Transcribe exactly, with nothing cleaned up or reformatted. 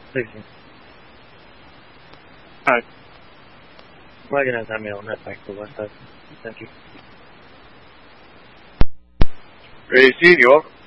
Sì, sì. Ah, Guarda che ne non è ecco, guarda. Thank you. ready, see you.